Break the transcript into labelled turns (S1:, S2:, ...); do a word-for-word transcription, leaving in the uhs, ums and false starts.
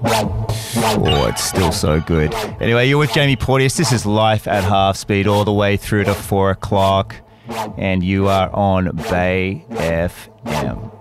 S1: Oh, it's still so good. Anyway, you're with Jamie Porteous. This is Life at Half Speed all the way through to four o'clock. And you are on Bay F M.